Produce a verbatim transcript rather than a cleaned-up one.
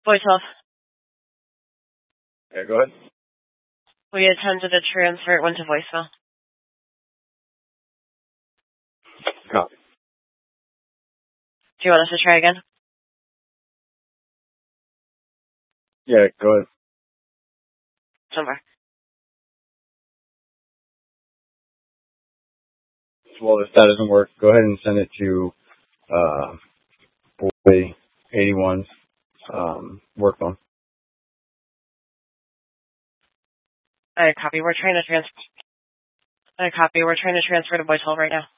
Boy twelve. Yeah, go ahead. We attempted to transfer, it went to voicemail. Copy. Do you want us to try again? Yeah, go ahead. Somewhere. Well, if that doesn't work, go ahead and send it to uh, boy eighty-one's um, work phone. I copy. We're trying to transfer. I copy. We're trying to transfer to Boy twelve right now.